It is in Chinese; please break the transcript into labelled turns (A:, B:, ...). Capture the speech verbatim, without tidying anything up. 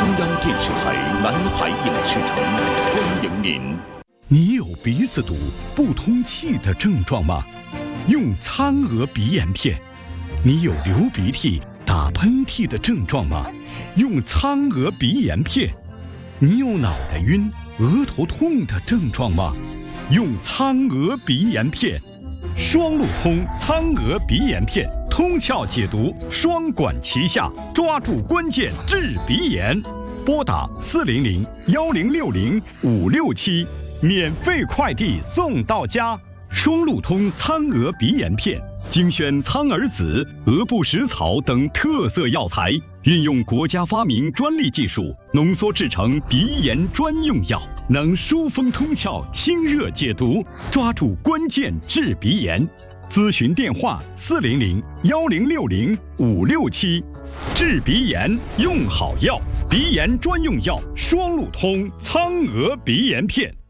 A: 中央电视台南海影视城欢迎您。
B: 你有鼻子堵、不通气的症状吗？用苍娥鼻炎片。你有流鼻涕、打喷嚏的症状吗？用苍娥鼻炎片。你有脑袋晕、额头痛的症状吗？用苍娥鼻炎片。双路通苍娥鼻炎片，通窍解毒，双管齐下，抓住关键治鼻炎。拨打四零零幺零六零五六七，免费快递送到家。双路通苍娥鼻炎片，精选苍耳子、鹅不食草等特色药材，运用国家发明专利技术，浓缩制成鼻炎专用药，能疏风通窍、清热解毒，抓住关键治鼻炎。咨询电话：四零零幺零六零五六七。治鼻炎用好药，鼻炎专用药双路通苍娥鼻炎片。